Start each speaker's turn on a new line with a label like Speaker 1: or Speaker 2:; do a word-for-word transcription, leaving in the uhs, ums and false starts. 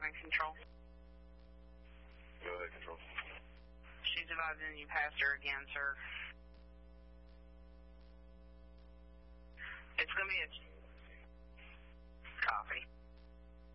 Speaker 1: advising control.
Speaker 2: Go ahead, control.
Speaker 1: She's advising you passed her again, sir. It's going to be a copy.